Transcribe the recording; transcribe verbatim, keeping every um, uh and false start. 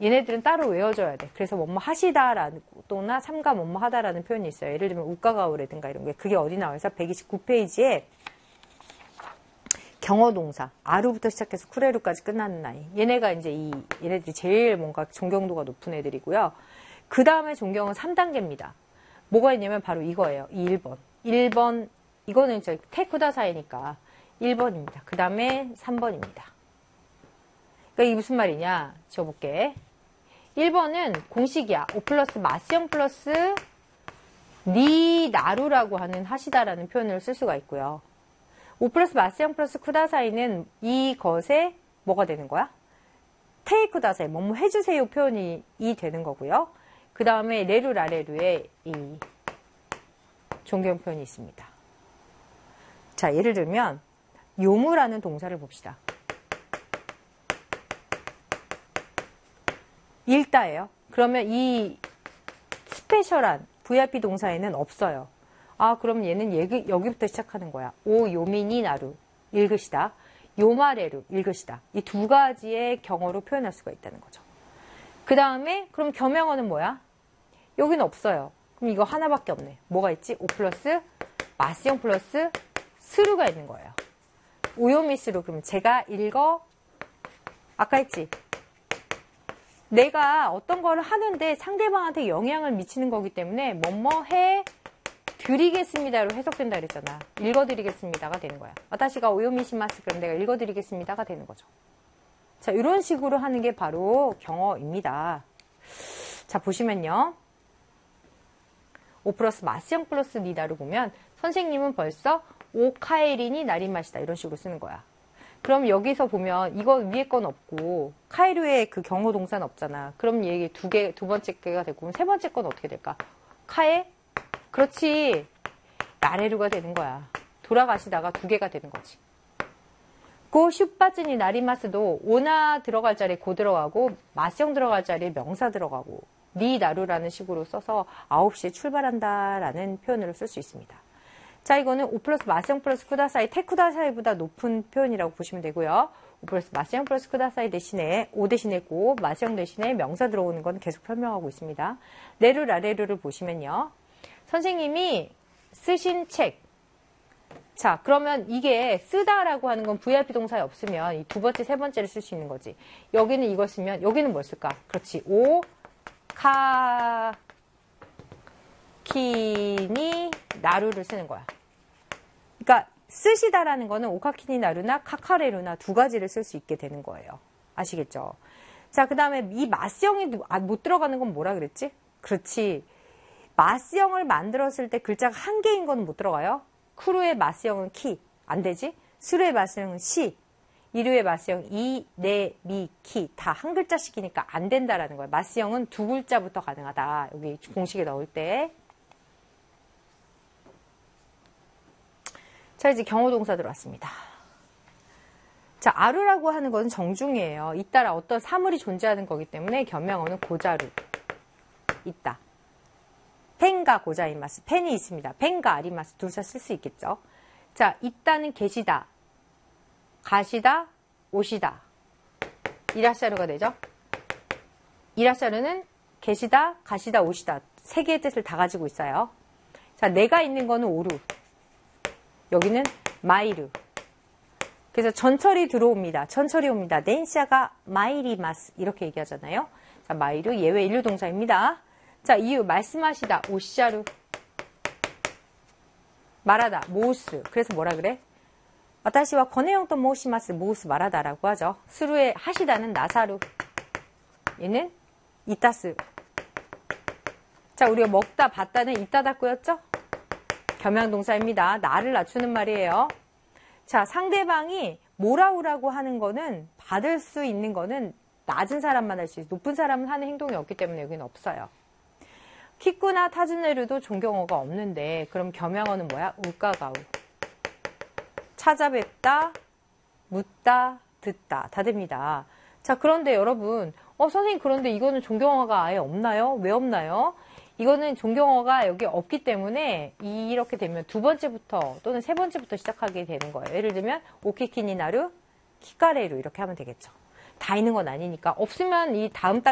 얘네들은 따로 외워줘야 돼. 그래서 뭐뭐 하시다라는 또나 삼가 뭐뭐 하다라는 표현이 있어요. 예를 들면 우가가우라든가 이런 게. 그게 어디 나와서 백이십구 페이지에 경어동사 아루부터 시작해서 쿠레루까지 끝나는 나이. 얘네가 이제 이 얘네들이 제일 뭔가 존경도가 높은 애들이고요. 그 다음에 존경은 삼 단계입니다. 뭐가 있냐면 바로 이거예요. 이 일 번. 일 번 이거는 이제 테쿠다사이니까 일 번입니다. 그 다음에 삼 번입니다. 그러니까 이게 무슨 말이냐? 지워볼게. 일 번은 공식이야. 오 플러스 마스형 플러스 니 나루라고 하는 하시다라는 표현을 쓸 수가 있고요. 오 플러스 마스형 플러스 쿠다사이는 이것에 뭐가 되는 거야? 테이쿠다사이, 뭐뭐 해주세요 표현이 이 되는 거고요. 그 다음에 레루 라레루에 이 존경 표현이 있습니다. 자, 예를 들면 요무라는 동사를 봅시다. 읽다예요. 그러면 이 스페셜한 브이아이피 동사에는 없어요. 아, 그럼 얘는 여기, 여기부터 시작하는 거야. 오 요미니 나루 읽으시다. 요마레루 읽으시다. 이 두 가지의 경어로 표현할 수가 있다는 거죠. 그 다음에 그럼 겸양어는 뭐야? 여기는 없어요. 그럼 이거 하나밖에 없네. 뭐가 있지? 오 플러스 마스형 플러스 스루가 있는 거예요. 오요미스루. 그러면 제가 읽어 아까 했지? 내가 어떤 거를 하는데 상대방한테 영향을 미치는 거기 때문에 뭐뭐 해 드리겠습니다로 해석된다 그랬잖아. 읽어드리겠습니다가 되는 거야. 와타시가 오요미시마스. 그럼 내가 읽어드리겠습니다가 되는 거죠. 자, 이런 식으로 하는 게 바로 경어입니다. 자, 보시면요. 오 플러스 마스형 플러스 니다를 보면 선생님은 벌써 오 카에린이 나리마시다 이런 식으로 쓰는 거야. 그럼 여기서 보면 이거 위에 건 없고 카에루의 그 경어 동사는 없잖아. 그럼 얘 두 개, 두 번째 개가 되고 세 번째 건 어떻게 될까? 카에? 그렇지. 나레루가 되는 거야. 돌아가시다가 두 개가 되는 거지. 고 슈빠즈니 나리마스도 오나 들어갈 자리에 고 들어가고 마스형 들어갈 자리에 명사 들어가고 니 나루라는 식으로 써서 아홉 시에 출발한다라는 표현으로 쓸 수 있습니다. 자, 이거는 오 플러스 마스형 플러스 쿠다사이, 테쿠다사이보다 높은 표현이라고 보시면 되고요. 오 플러스 마스형 플러스 쿠다사이 대신에 오 대신에 고, 마스형 대신에 명사 들어오는 건 계속 설명하고 있습니다. 레루 라레루를 보시면요. 선생님이 쓰신 책. 자, 그러면 이게 쓰다라고 하는 건 브이아이피 동사에 없으면 이 두 번째, 세 번째를 쓸 수 있는 거지. 여기는 이걸 쓰면 여기는 뭘 쓸까? 그렇지. 오, 카, 키니, 나루를 쓰는 거야. 그러니까 쓰시다라는 거는 오카키니 나루나 카카레루나 두 가지를 쓸 수 있게 되는 거예요. 아시겠죠? 자, 그 다음에 이 마스형이 못 들어가는 건 뭐라 그랬지? 그렇지. 마스형을 만들었을 때 글자가 한 개인 건 못 들어가요. 쿠루의 마스형은 키. 안 되지? 스루의 마스형은 시. 이루의 마스형 이, 네, 미, 키. 다 한 글자씩이니까 안 된다라는 거예요. 마스형은 두 글자부터 가능하다. 여기 공식에 넣을 때. 자, 이제 경어동사 들어왔습니다. 자, 아루라고 하는 것은 정중이에요. 잇따라 어떤 사물이 존재하는 거기 때문에 겸양어는 고자루. 있다. 펜가 고자이마스. 펜이 있습니다. 펜가 아리마스. 둘 다 쓸 수 있겠죠. 자, 있다는 계시다. 가시다. 오시다. 이라샤루가 되죠. 이라샤루는 계시다. 가시다. 오시다. 세 개의 뜻을 다 가지고 있어요. 자, 내가 있는 거는 오루. 여기는 마이루. 그래서 전철이 들어옵니다. 전철이 옵니다. 덴샤가 마이리마스. 이렇게 얘기하잖아요. 자, 마이루 예외 일류 동사입니다. 자, 이유 말씀하시다. 오시자루. 말하다. 모우스. 그래서 뭐라 그래? 와타시와 권해용또 모시마스. 모우스 말하다라고 하죠. 스루에 하시다는 나사루. 얘는 이타스. 자, 우리가 먹다 봤다는 이따다꾸였죠? 겸양동사입니다. 나를 낮추는 말이에요. 자, 상대방이 뭐라우라고 하는 거는 받을 수 있는 거는 낮은 사람만 할 수 있어요. 높은 사람은 하는 행동이 없기 때문에 여기는 없어요. 키쿠나 타즈네루도 존경어가 없는데 그럼 겸양어는 뭐야? 우까가우. 찾아뵙다, 묻다, 듣다. 다 됩니다. 자, 그런데 여러분, 어, 선생님, 그런데 이거는 존경어가 아예 없나요? 왜 없나요? 이거는 존경어가 여기 없기 때문에 이렇게 되면 두 번째부터 또는 세 번째부터 시작하게 되는 거예요. 예를 들면 오키키니나루, 키카레루 이렇게 하면 되겠죠. 다 있는 건 아니니까. 없으면 이 다음 단